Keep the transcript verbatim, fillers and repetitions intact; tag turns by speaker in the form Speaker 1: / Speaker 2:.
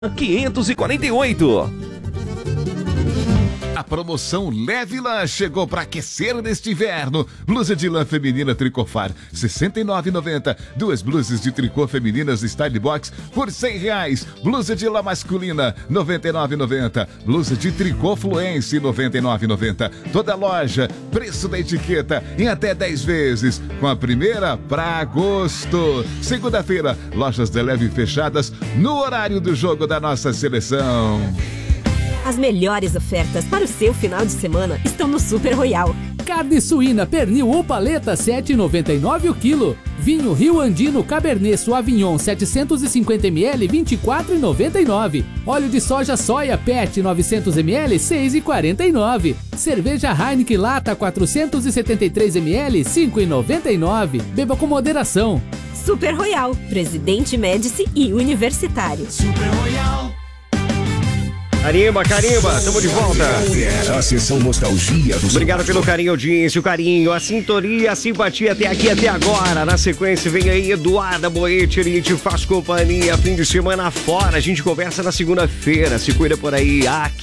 Speaker 1: quinhentos e quarenta e oito.
Speaker 2: A promoção Leve Lã chegou para aquecer neste inverno. Blusa de lã feminina Tricofar, sessenta e nove reais e noventa centavos. Duas blusas de tricô femininas Style Box por cem reais. Blusa de lã masculina, noventa e nove reais e noventa centavos. Blusa de tricô Fluence, noventa e nove reais e noventa centavos. Toda loja, preço da etiqueta em até dez vezes. Com a primeira para agosto. Segunda-feira, lojas da Leve fechadas no horário do jogo da nossa seleção.
Speaker 3: As melhores ofertas para o seu final de semana estão no Super Royal.
Speaker 4: Carne suína, pernil ou paleta, sete reais e noventa e nove centavos o quilo. Vinho Rio Andino Cabernet Sauvignon, setecentos e cinquenta mililitros, vinte e quatro reais e noventa e nove centavos. Óleo de soja soia Pet, novecentos mililitros, seis reais e quarenta e nove centavos. Cerveja Heineken Lata, quatrocentos e setenta e três mililitros, cinco reais e noventa e nove centavos. Beba com moderação.
Speaker 3: Super Royal, Presidente Médici e Universitário.
Speaker 5: Super Royal.
Speaker 6: Carimba, carimba, estamos de volta.
Speaker 5: A sessão nostalgia do
Speaker 6: Obrigado pelo carinho, audiência, o carinho, a sintonia, a simpatia até aqui, até agora. Na sequência vem aí Eduarda Boete, ele te faz companhia. Fim de semana fora, a gente conversa na segunda-feira. Se cuida por aí, aqui.